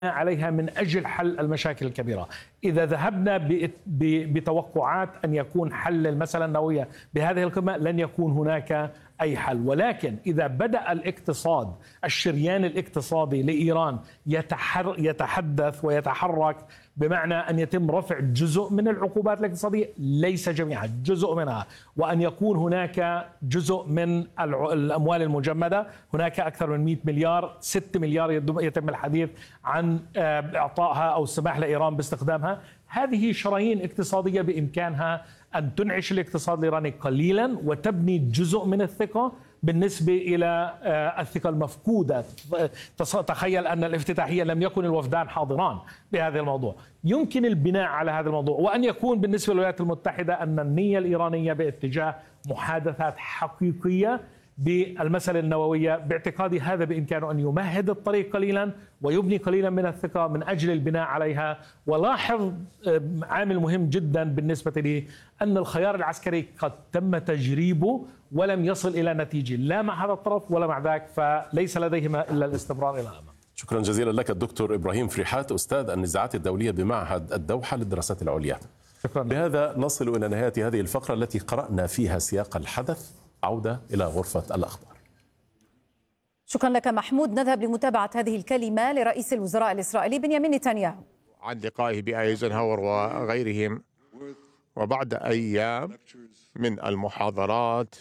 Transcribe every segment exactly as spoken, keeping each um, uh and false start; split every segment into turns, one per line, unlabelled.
عليها من أجل حل المشاكل الكبيرة. إذا ذهبنا بتوقعات أن يكون حل المسألة النووية بهذه القمة لن يكون هناك أي حل، ولكن إذا بدأ الاقتصاد الشريان الاقتصادي لإيران يتحدث ويتحرك بمعنى أن يتم رفع جزء من العقوبات الاقتصادية، ليس جميعها، جزء منها، وأن يكون هناك جزء من الأموال المجمدة. هناك أكثر من مئة مليار، ستة مليار يتم الحديث عن إعطائها أو السماح لإيران باستخدامها. هذه شرايين اقتصادية بإمكانها أن تنعش الاقتصاد الإيراني قليلا وتبني جزء من الثقة بالنسبة إلى الثقة المفقودة. تخيل أن الافتتاحية لم يكن الوفدان حاضران بهذا الموضوع. يمكن البناء على هذا الموضوع، وأن يكون بالنسبة للولايات المتحدة أن النية الإيرانية باتجاه محادثات حقيقية بالمسألة النووية. باعتقادي هذا بإمكانه أن يمهد الطريق قليلا ويبني قليلا من الثقة من أجل البناء عليها. ولاحظ عامل مهم جدا بالنسبة لي أن الخيار العسكري قد تم تجريبه ولم يصل إلى نتيجة لا مع هذا الطرف ولا مع ذاك، فليس لديهما إلا الاستمرار إلى الأمام.
شكرا جزيلا لك الدكتور إبراهيم فريحات، أستاذ النزاعات الدولية بمعهد الدوحة للدراسات العليا.
شكرا.
بهذا نصل إلى نهاية هذه الفقرة التي قرأنا فيها سياق الحدث. عودة إلى غرفة الأخبار.
شكرا لك محمود. نذهب لمتابعة هذه الكلمة لرئيس الوزراء الإسرائيلي بنيامين نتنياهو
عن لقائه بأيزنهاور وغيرهم، وبعد أيام من المحاضرات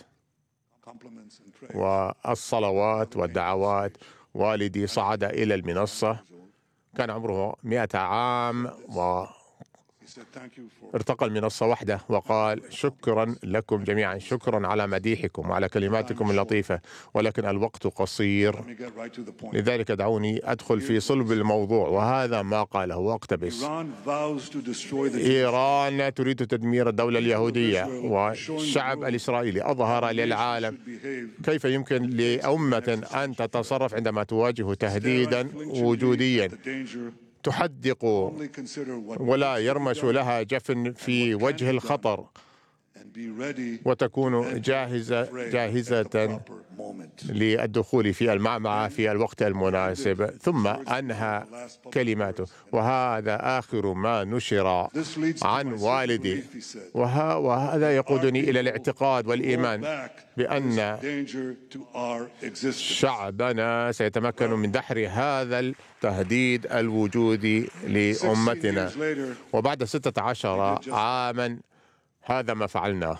والصلوات والدعوات والدي صعد إلى المنصة. كان عمره مئة عام و ارتقى المنصة وحده وقال: شكرا لكم جميعا، شكرا على مديحكم وعلى كلماتكم اللطيفة، ولكن الوقت قصير، لذلك دعوني أدخل في صلب الموضوع. وهذا ما قاله واقتبس: إيران تريد تدمير الدولة اليهودية والشعب الإسرائيلي. أظهر للعالم كيف يمكن لأمة أن تتصرف عندما تواجه تهديدا وجوديا تحدق ولا يرمش لها جفن في وجه الخطر، وتكون جاهزة جاهزة للدخول في المعمعة في الوقت المناسب. ثم أنهى كلماته: وهذا آخر ما نشر عن والدي. وهذا يقودني إلى الاعتقاد والإيمان بأن شعبنا سيتمكن من دحر هذا التهديد الوجودي لأمتنا. وبعد ستة عشر عاما هذا ما فعلناه.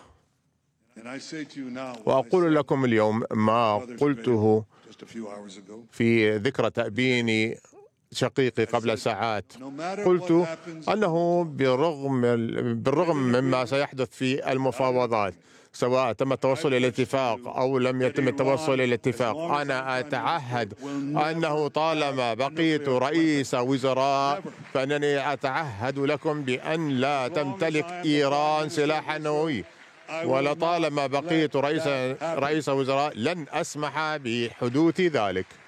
وأقول لكم اليوم ما قلته في ذكرى تأبين شقيقي قبل ساعات. قلت أنه بالرغم بالرغم مما سيحدث في المفاوضات، سواء تم التوصل إلى اتفاق أو لم يتم التوصل إلى اتفاق، أنا أتعهد أنه طالما بقيت رئيس وزراء فأنني أتعهد لكم بأن لا تمتلك إيران سلاحا نووي، ولطالما بقيت رئيس رئيس وزراء لن أسمح بحدوث ذلك.